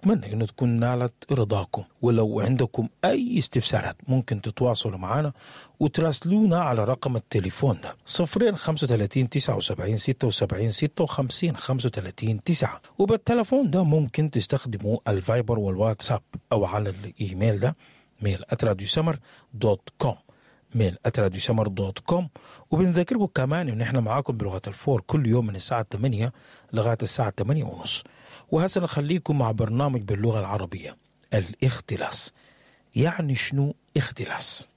ونتمنى أن تكون نالت رضاكم. ولو عندكم أي استفسارات ممكن تتواصلوا معنا وتراسلونا على رقم التليفون ده 035 79 76 56 35 9. وبالتليفون ده ممكن تستخدموا الفايبر والواتساب أو على الإيميل ده mail@radiosummer.com mail@radiosummer.com. وبنذكركم كمان ان احنا معاكم بلغة الفور كل يوم من الساعة 8 لغاية الساعة 8:30. وهسه نخليكم مع برنامج باللغة العربية الاختلاس. يعني شنو اختلاس؟